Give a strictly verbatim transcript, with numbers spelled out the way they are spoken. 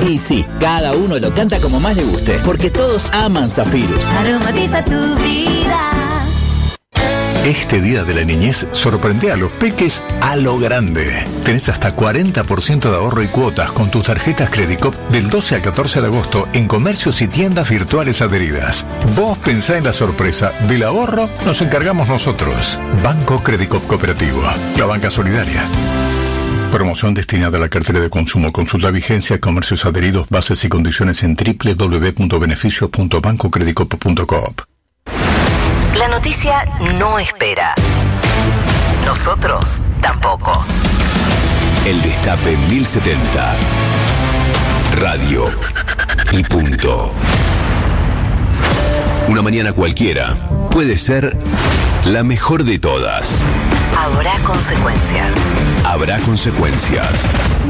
Sí, sí, cada uno lo canta como más le guste, porque todos aman Zafirus. Aromatiza tu vida. Este día de la niñez sorprende a los peques a lo grande. Tenés hasta cuarenta por ciento de ahorro y cuotas con tus tarjetas Credicop del doce al catorce de agosto en comercios y tiendas virtuales adheridas. Vos pensá en la sorpresa. Del ahorro nos encargamos nosotros. Banco Credicop Cooperativo. La banca solidaria. Promoción destinada a la cartera de consumo. Consulta vigencia, comercios adheridos, bases y condiciones en doble u doble u doble u punto beneficios punto banco credicop punto coop. La noticia no espera. Nosotros tampoco. El Destape mil setenta. Radio y punto. Una mañana cualquiera puede ser la mejor de todas. Habrá consecuencias. Habrá consecuencias.